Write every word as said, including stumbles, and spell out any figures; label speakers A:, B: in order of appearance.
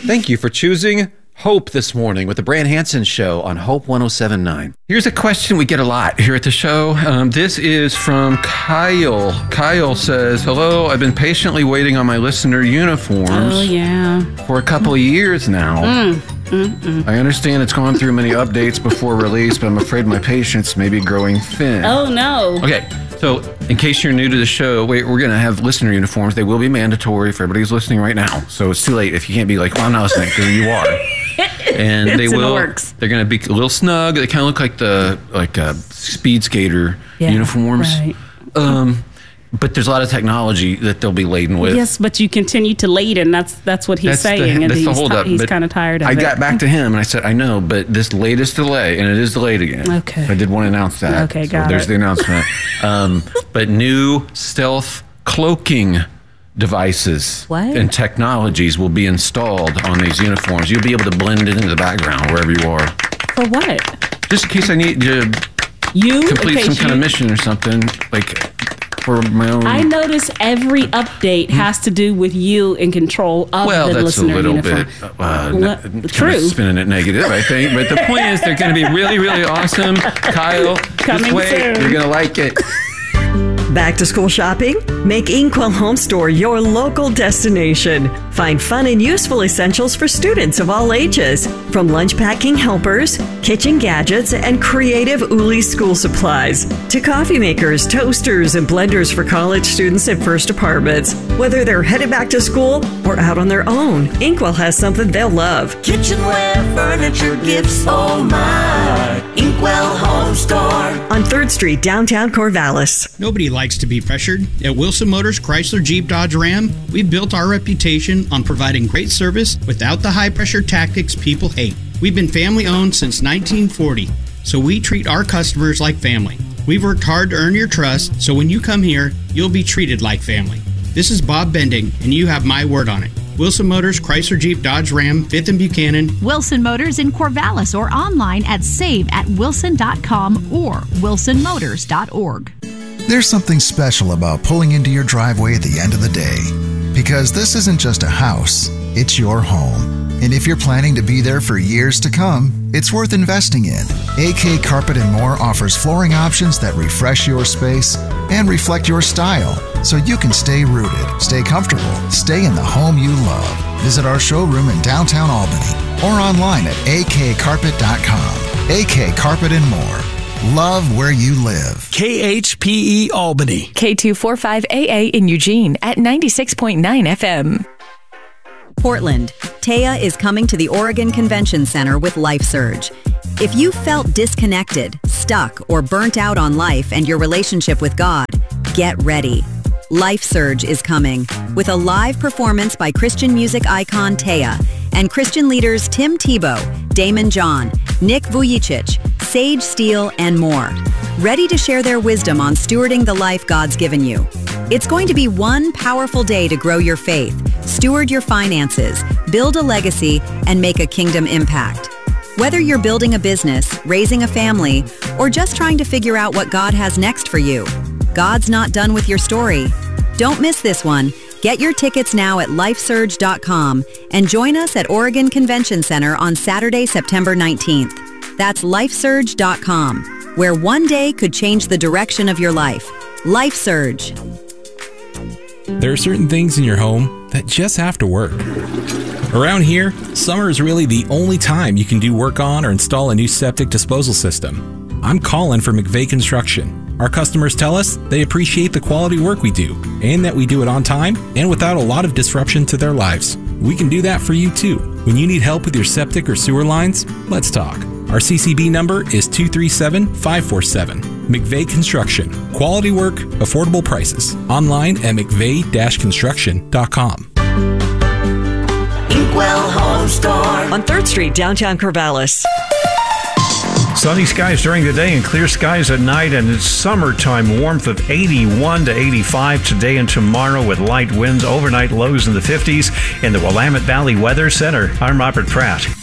A: Thank you for choosing Hope this morning with the Brand Hansen Show on Hope one oh seven point nine. Here's a question we get a lot here at the show. Um, this is from Kyle. Kyle says, hello, I've been patiently waiting on my listener uniforms
B: oh, yeah.
A: for a couple of years now.
B: Mm, mm, mm.
A: I understand it's gone through many updates before release, but I'm afraid my patience may be growing thin.
B: Oh, no.
A: Okay, so in case you're new to the show, wait, we're going to have listener uniforms. They will be mandatory for everybody who's listening right now. So it's too late if you can't be like, well, I'm not listening, because you are. And
B: it's
A: they will.
B: Works.
A: They're going to be a little snug. They kind of look like the like uh, speed skater
B: yeah,
A: uniforms.
B: Right.
A: Um, but there's a lot of technology that they'll be laden with.
B: Yes, but you continue to laden. That's that's what he's
A: that's
B: saying.
A: The,
B: and
A: that's
B: he's
A: the hold up.
B: He's kind of tired of
A: I
B: it.
A: I got back to him and I said, I know, but this latest delay, and it is delayed again.
B: Okay.
A: I did want to announce that.
B: Okay,
A: so
B: got
A: there's
B: it.
A: the announcement. um, but new stealth cloaking devices
B: what?
A: and technologies will be installed on these uniforms. You'll be able to blend it into the background wherever you are.
B: For what?
A: Just in case I need to
B: you
A: complete some
B: you...
A: kind of mission or something, like for my own.
B: I notice every update hmm? has to do with you in control of
A: well,
B: the
A: that's
B: listener
A: a little
B: uniform.
A: bit uh,
B: Le-
A: n-
B: true.
A: Spinning it negative, I think. But the point is, they're going to be really, really awesome. Kyle,
B: Coming
A: just wait.
B: soon.
A: You're going to like it.
C: Back to school shopping? Make Inkwell Home Store your local destination. Find fun and useful essentials for students of all ages, from lunch packing helpers, kitchen gadgets, and creative Uli school supplies, to coffee makers, toasters, and blenders for college students and first apartments. Whether they're headed back to school or out on their own, Inkwell has something they'll love.
D: Kitchenware, furniture, gifts, oh my. Inkwell Home Store.
C: On third Street, downtown Corvallis.
E: Nobody likes to be pressured. At Wilson Motors Chrysler Jeep Dodge Ram, we've built our reputation on providing great service without the high-pressure tactics people hate. We've been family-owned since nineteen forty, so we treat our customers like family. We've worked hard to earn your trust, so when you come here, you'll be treated like family. This is Bob Bending, and you have my word on it. Wilson Motors Chrysler Jeep Dodge Ram, fifth and Buchanan.
F: Wilson Motors in Corvallis or online at save at wilson dot com or wilson motors dot org.
G: There's something special about pulling into your driveway at the end of the day. Because this isn't just a house, it's your home. And if you're planning to be there for years to come, it's worth investing in. A K Carpet and More offers flooring options that refresh your space and reflect your style, so you can stay rooted, stay comfortable, stay in the home you love. Visit our showroom in downtown Albany or online at a k carpet dot com. A K Carpet and More. Love where you live.
H: K H P E Albany.
I: K two forty-five A A in Eugene at ninety-six point nine F M.
J: Portland. Taya is coming to the Oregon Convention Center with LifeSurge. If you felt disconnected, stuck, or burnt out on life and your relationship with God, get ready. LifeSurge is coming with a live performance by Christian music icon Taya and Christian leaders Tim Tebow, Damon John, Nick Vujicic, Sage Steele, and more. Ready to share their wisdom on stewarding the life God's given you. It's going to be one powerful day to grow your faith, steward your finances, build a legacy, and make a kingdom impact. Whether you're building a business, raising a family, or just trying to figure out what God has next for you, God's not done with your story. Don't miss this one. Get your tickets now at life surge dot com and join us at Oregon Convention Center on Saturday, September nineteenth. That's life surge dot com, where one day could change the direction of your life. LifeSurge.
K: There are certain things in your home that just have to work. Around here, summer is really the only time you can do work on or install a new septic disposal system. I'm Colin for McVeigh Construction. Our customers tell us they appreciate the quality work we do and that we do it on time and without a lot of disruption to their lives. We can do that for you too. When you need help with your septic or sewer lines, let's talk. Our C C B number is two three seven, five four seven. McVeigh Construction. Quality work, affordable prices. Online at mcveigh dash construction dot com.
D: Inkwell Home Store.
C: On third Street, downtown Corvallis.
L: Sunny skies during the day and clear skies at night, and it's summertime warmth of eighty-one to eighty-five today and tomorrow with light winds, overnight lows in the fifties in the Willamette Valley Weather Center. I'm Robert Pratt.